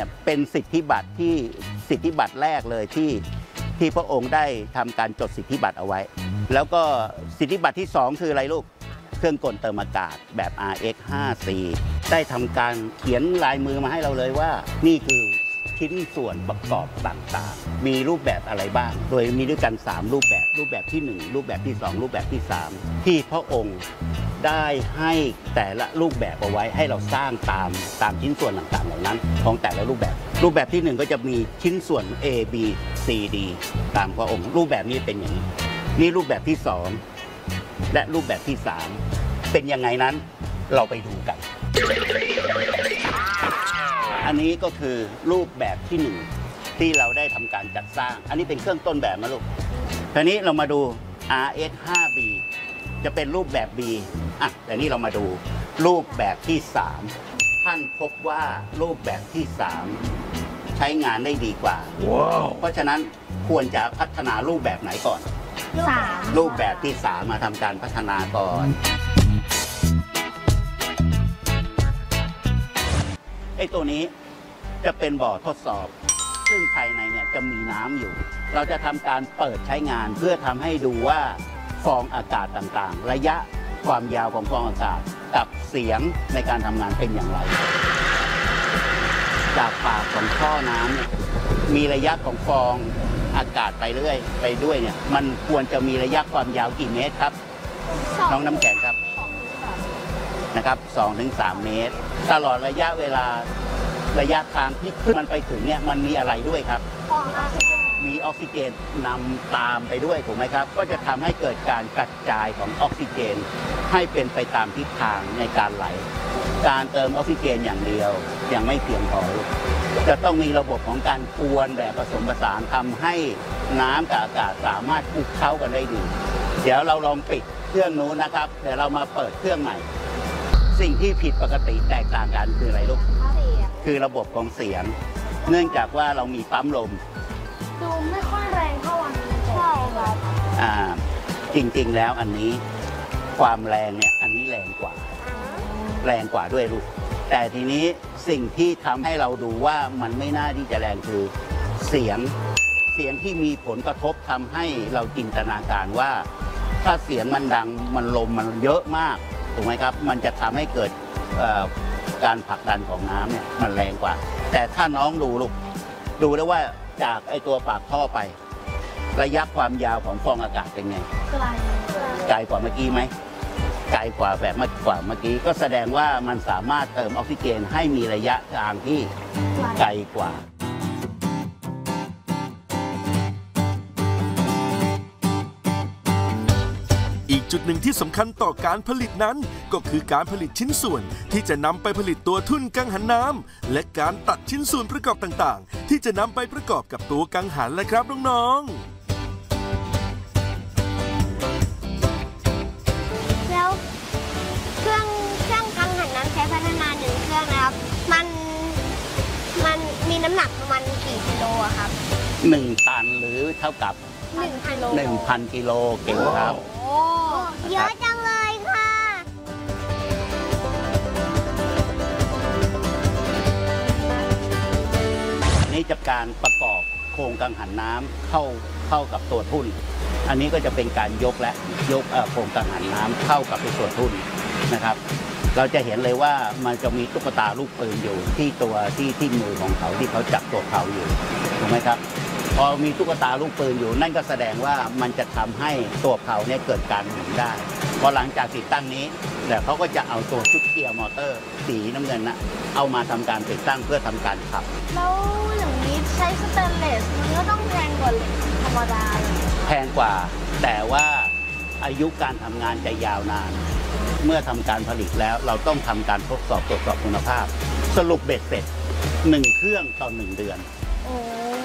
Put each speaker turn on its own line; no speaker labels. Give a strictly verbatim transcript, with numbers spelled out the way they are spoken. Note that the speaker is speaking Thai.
เนี่ยเป็นสิทธิบัตรที่สิทธิบัตรแรกเลยที่ที่พระองค์ได้ทำการจดสิทธิบัตรเอาไว้แล้วก็สิทธิบัตรที่สองคืออะไรลูกเครื่องกลเติมอากาศแบบ อาร์ เอ็กซ์ ห้า ซี ได้ทำการเขียนลายมือมาให้เราเลยว่านี่คือชิ้นส่วนประกอบต่างๆมีรูปแบบอะไรบ้างโดยมีด้วยกันสามรูปแบบรูปแบบที่หนึ่งรูปแบบที่สองรูปแบบที่สามที่พระองค์ได้ให้แต่ละรูปแบบเอาไว้ให้เราสร้างตามตามชิ้นส่วนต่างๆเหล่านั้นของแต่ละรูปแบบรูปแบบที่หนึ่งก็จะมีชิ้นส่วน A B C D ตามพระองค์รูปแบบนี้เป็นอย่างนี้นี่รูปแบบที่สองและรูปแบบที่สามเป็นยังไงนั้นเราไปดูกันอันนี้ก็คือรูปแบบที่หนึ่งที่เราได้ทำการจัดสร้างอันนี้เป็นเครื่องต้นแบบนะลูกทีนี้เรามาดู อาร์ เอส ห้า บี จะเป็นรูปแบบ B อ่ะแต่นี้เรามาดูรูปแบบที่สามท่านพบว่ารูปแบบที่สามใช้งานได้ดีกว่า wow. เพราะฉะนั้นควรจะพัฒนารูปแบบไหนก่อนสามรูปแบบที่สามมาทำการพัฒนาก่อนไอ้ตัวนี้จะเป็นบ่อทดสอบซึ่งภายในเนี่ยจะมีน้ำอยู่ เราจะทำการเปิดใช้งานเพื่อทำให้ดูว่าฟองอากาศต่างๆระยะความยาวของฟองอากาศกับเสียงในการทำงานเป็นอย่างไรจากปากของท่อน้ำเนี่ยมีระยะของฟองอากาศไปเรื่อยไปด้วยเนี่ยมันควรจะมีระยะความยาวกี่เมตรครับน้องน้ำแข็งครับนะครับ สองถึงสาม เมตรตลอดระยะเวลาระยะทางที่ขึ้นมันไปถึงเนี่ยมันมีอะไรด้วยครับมีออกซิเจนนำตามไปด้วยถูกไหมครับก็จะทำให้เกิดการกระจายของออกซิเจนให้เป็นไปตามทิศทางในการไหลการเติมออกซิเจนอย่างเดียวยังไม่เพียงพอจะต้องมีระบบของการกวนแบบผสมผสานทำให้น้ำกับอากาศสามารถคลุกเข้ากันได้ดีเดี๋ยวเราลองปิดเครื่องนู้นนะครับเดี๋ยวเรามาเปิดเครื่องใหม่สิ่งที่ผิดปกติแตกต่างกันคืออะไรลูกคือระบบของเสียงเนื่องจากว่าเรามีปั๊มลม
ดูไม่ค่อยแรงเท่าอันนี้ใช่ครับ
อ่าจริงๆแล้วอันนี้ความแรงเนี่ยอันนี้แรงกว่าแรงกว่าด้วยลูกแต่ทีนี้สิ่งที่ทำให้เราดูว่ามันไม่น่าที่จะแรงคือเสียงเสียงที่มีผลกระทบทำให้เราจินตนาการว่าถ้าเสียงมันดังมันลมมันเยอะมากถูกไหมครับมันจะทำให้เกิดการผลักดันของน้ำเนี่ยมันแรงกว่าแต่ถ้าน้องดูลูกดูแล้วว่าจากไอตัวปากท่อไประยะความยาวของฟองอากาศเป็นไงไกลไกลกว่าเมื่อกี้ไหมไกลกว่าแบบเมื่อกว่าเมื่อกี้ก็แสดงว่ามันสามารถเติมออกซิเจนให้มีระยะทางที่ไกลกว่า
อีกจุดหนึ่งที่สำคัญต่อการผลิตนั้นก็คือการผลิตชิ้นส่วนที่จะนำไปผลิตตัวทุ่นกังหันน้ำและการตัดชิ้นส่วนประกอบต่างๆที่จะนำไปประกอบกับตัวกังหันและครับน้อง
ๆแล้วเครื่องเครื่องกังหันน้ำใช้พัฒนาหนึ่งเครื่องนะครับมันมันมีน้ำหนักประมาณกี่กิโลครับ
หนึ่งตันหรือเท่ากับ
หนึ่งพันโล
หนึ่งพันกิโลเก่งครับ
เยอะจังเลยค่ะ
นี่จะการประกอบโครงกังหันน้ำเข้าเข้ากับตัวทุ่นอันนี้ก็จะเป็นการยกและยกโครงกังหันน้ำเข้ากับตัวทุ่นนะครับเราจะเห็นเลยว่ามันจะมีตุ๊กตาลูกปืนอยู่ที่ตัวที่ที่มือของเขาที่เขาจับตัวเขาอยู่ถูกไหมครับพอมีตุ๊กตาลูกปืนอยู่นั่นก็แสดงว่ามันจะทำให้ตัวเขาเนี่ยเกิดการหมุนได้พอหลังจากติดตั้งนี้แต่เขาก็จะเอาตัวชุดเกียร์มอเตอร์สีน้ำเงินนะเอามาทำการติดตั้งเพื่อทำการขับ
แล้วอย่างนี้ใช้สเตนเลสมันก็ต้องแพงกว่าธรรมดา
แพงกว่าแต่ว่าอายุการทำงานจะยาวนานเมื่อทำการผลิตแล้วเราต้องทำการทดสอบตรวจสอบคุณภาพสรุปเบ็ดเสร็จหนึ่งเครื่องต่อหนึ่งเดือน